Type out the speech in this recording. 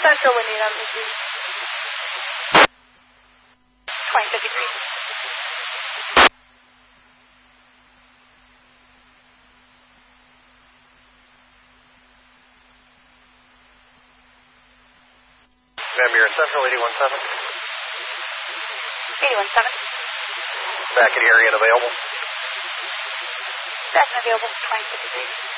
Central, we need on the 25 degrees. Ma'am, you're Central 817. 817. Back at area and available. Back and available, 26 degrees.